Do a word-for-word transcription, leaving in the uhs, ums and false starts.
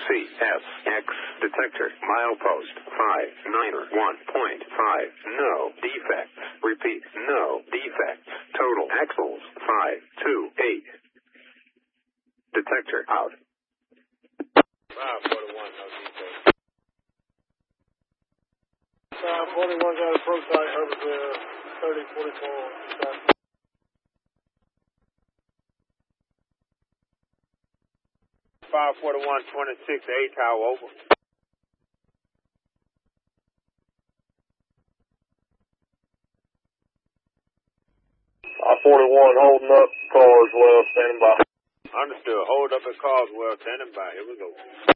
C S X detector milepost five niner one point five. No defects. Repeat, no defects. Total axles five two eight. Detector out. five forty-one, no defects. five forty-one got a prototype over there, thirty forty-four. five forty-one twenty-six, A tower over. five forty-one holding up, cars well, standing by. Understood. Hold up at Carswell, standing by. Here we go.